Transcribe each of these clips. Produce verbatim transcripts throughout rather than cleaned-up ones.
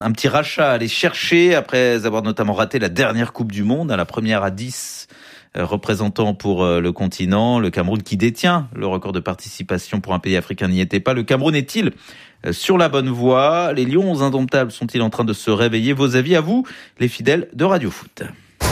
Un petit rachat à aller chercher après avoir notamment raté la dernière Coupe du Monde, à la première à dix représentants pour le continent. Le Cameroun qui détient le record de participation pour un pays africain n'y était pas. Le Cameroun est-il sur la bonne voie? Les Lions indomptables sont-ils en train de se réveiller? Vos avis à vous, les fidèles de Radio Foot.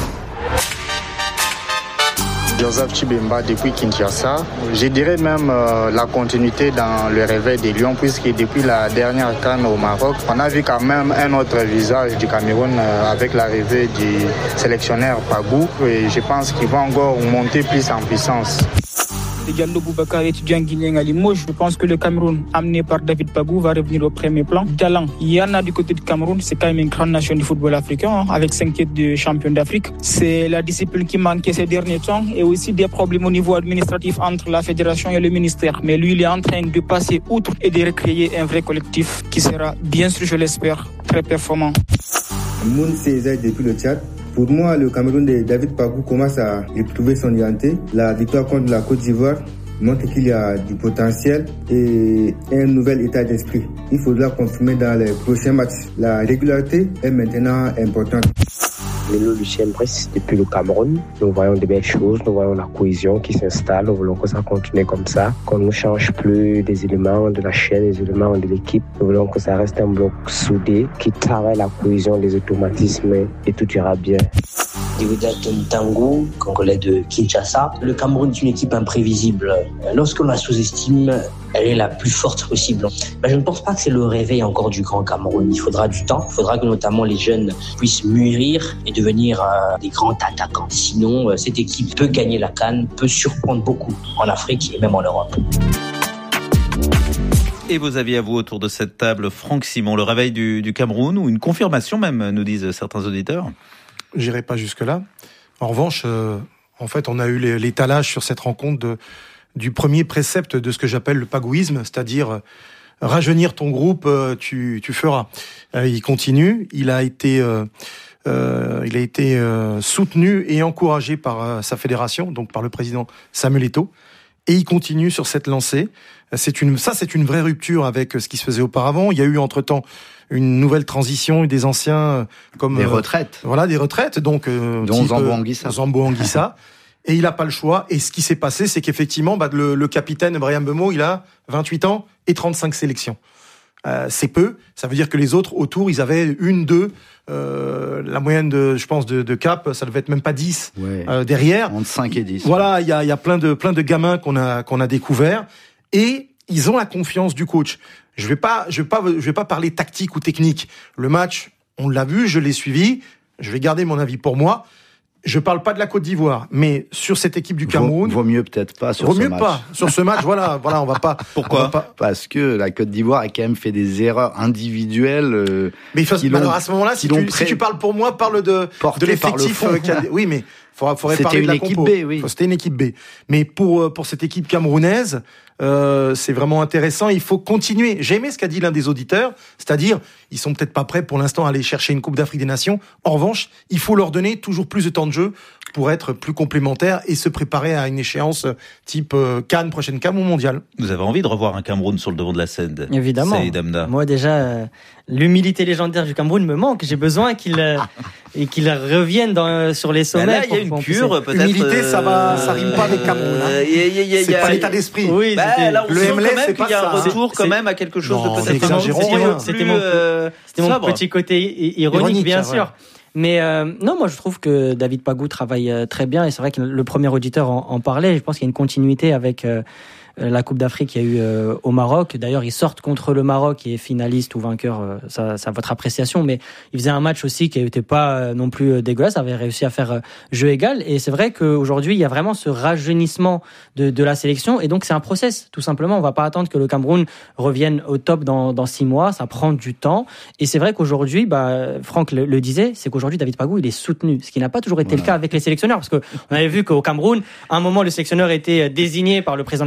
Joseph Chibemba depuis Kinshasa. Je dirais même euh, la continuité dans le réveil des Lions, puisque depuis la dernière CAN au Maroc, on a vu quand même un autre visage du Cameroun euh, avec l'arrivée du sélectionneur Pagou. Et je pense qu'il va encore monter plus en puissance. Diallo Boubacar, étudiant guinéen à Limoges. Je pense que le Cameroun, amené par David Pagou, va revenir au premier plan. Talent, il y en a du côté du Cameroun. C'est quand même une grande nation du football africain, hein, avec cinq titres de champion d'Afrique. C'est la discipline qui manquait ces derniers temps et aussi des problèmes au niveau administratif entre la fédération et le ministère. Mais lui, il est en train de passer outre et de recréer un vrai collectif qui sera, bien sûr, je l'espère, très performant. Moun César depuis le Tchad. Pour moi, le Cameroun de David Pagou commence à retrouver son identité. La victoire contre la Côte d'Ivoire montre qu'il y a du potentiel et un nouvel état d'esprit. Il faudra confirmer dans les prochains matchs. La régularité est maintenant importante. Lélo Lucien Brice, depuis le Cameroun, nous voyons de belles choses, nous voyons la cohésion qui s'installe, nous voulons que ça continue comme ça, qu'on ne change plus des éléments de la chaîne, des éléments de l'équipe, nous voulons que ça reste un bloc soudé qui travaille la cohésion, les automatismes et tout ira bien. Diouda Tontango, congolais de Kinshasa. Le Cameroun est une équipe imprévisible. Lorsqu'on la sous-estime, elle est la plus forte possible. Mais je ne pense pas que c'est le réveil encore du grand Cameroun. Il faudra du temps. Il faudra que notamment les jeunes puissent mûrir et devenir euh, des grands attaquants. Sinon, euh, cette équipe peut gagner la CAN, peut surprendre beaucoup en Afrique et même en Europe. Et vos avis à vous autour de cette table, Franck Simon, le réveil du, du Cameroun ou une confirmation même, nous disent certains auditeurs? J'irai pas jusque-là. En revanche, euh, en fait, on a eu les, l'étalage sur cette rencontre de, du premier précepte de ce que j'appelle le pagouisme, c'est-à-dire euh, rajeunir ton groupe, euh, tu, tu feras. Euh, il continue. Il a été, euh, euh, il a été euh, soutenu et encouragé par euh, sa fédération, donc par le président Samuel Eto'o, et il continue sur cette lancée. C'est une, ça, c'est une vraie rupture avec ce qui se faisait auparavant. Il y a eu entre-temps une nouvelle transition, des anciens comme des retraites. Euh, voilà, des retraites, donc euh, dont Zambo Anguissa. Zambo Anguissa. Et il a pas le choix. Et ce qui s'est passé, c'est qu'effectivement, bah, le, le capitaine Bryan Mbeumo, il a vingt-huit ans et trente-cinq sélections. Euh, c'est peu. Ça veut dire que les autres autour, ils avaient une, deux. Euh, la moyenne de, je pense, de, de cap, ça devait être même pas dix ouais. euh, derrière. Entre cinq et dix. Voilà, il y a, il y a plein de, plein de gamins qu'on a, qu'on a découverts. Et ils ont la confiance du coach. Je vais pas, je vais pas, je vais pas parler tactique ou technique. Le match, on l'a vu, je l'ai suivi. Je vais garder mon avis pour moi. Je parle pas de la Côte d'Ivoire, mais sur cette équipe du Cameroun. Vaut, vaut mieux peut-être pas sur vaut ce mieux match. pas sur ce match. Voilà, voilà, on va pas. Pourquoi? On va pas... Parce que la Côte d'Ivoire a quand même fait des erreurs individuelles. Euh, mais il faut, alors à ce moment-là, si tu, pré... si tu parles pour moi, parle de de l'effectif. Euh, oui, mais faudra, faudrait C'était parler de la une équipe compo. B, oui. C'était une équipe B. Mais pour pour cette équipe camerounaise, euh, c'est vraiment intéressant. Il faut continuer. J'ai aimé ce qu'a dit l'un des auditeurs, c'est-à-dire ils sont peut-être pas prêts pour l'instant à aller chercher une Coupe d'Afrique des Nations. En revanche, il faut leur donner toujours plus de temps de jeu pour être plus complémentaires et se préparer à une échéance type euh, CAN, prochaine CAN ou mondial. Vous avez envie de revoir un Cameroun sur le devant de la scène? Évidemment. Saïd Amda. Moi déjà, euh, l'humilité légendaire du Cameroun me manque. J'ai besoin qu'il euh, et qu'il revienne dans, sur les sommets. Bah là, il y a une cure, peut-être. Humilité, ça va, ça rime pas avec Cameroun. Hein. Euh, y a, y a, y a, c'est y a, pas l'état d'esprit. Oui, bah, là, on le sent M L S, quand même c'est qu'il pas y a un ça. retour C'est, quand même à quelque chose non, de peut-être exagérons rien. C'était mon, euh, c'était mon petit côté ironique, ironique bien sûr. Ouais. Mais euh, non, moi je trouve que David Pagou travaille euh, très bien et c'est vrai que le premier auditeur en, en parlait. Je pense qu'il y a une continuité avec euh, la Coupe d'Afrique qu'il y a eu euh, au Maroc. D'ailleurs, ils sortent contre le Maroc et finaliste ou vainqueur, euh, ça, ça votre appréciation. Mais ils faisaient un match aussi qui n'était pas euh, non plus euh, dégueulasse, avait réussi à faire euh, jeu égal. Et c'est vrai qu'aujourd'hui, il y a vraiment ce rajeunissement de, de la sélection. Et donc, c'est un process, tout simplement. On ne va pas attendre que le Cameroun revienne au top dans, dans six mois. Ça prend du temps. Et c'est vrai qu'aujourd'hui, bah, Franck le, le disait, c'est qu'aujourd'hui, David Pagou, il est soutenu. Ce qui n'a pas toujours été voilà. le cas avec les sélectionneurs. Parce qu'on avait vu qu'au Cameroun, à un moment, le sélectionneur était désigné par le président de la Fédé.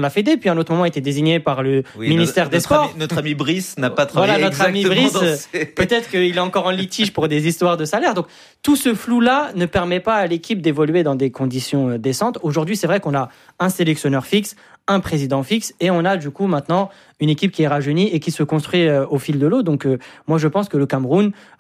puis à un autre moment était désigné par le oui, ministère notre, des notre Sports. Ami, notre ami Brice n'a pas travaillé voilà, notre ami exactement Brice, ces... peut-être qu'il est encore en litige pour des histoires de salaire. Donc tout ce flou-là ne permet pas à l'équipe d'évoluer dans des conditions décentes. Aujourd'hui, c'est vrai qu'on a un sélectionneur fixe, un président fixe, et on a du coup maintenant une équipe qui est rajeunie et qui se construit au fil de l'eau. Donc euh, moi je pense que le Cameroun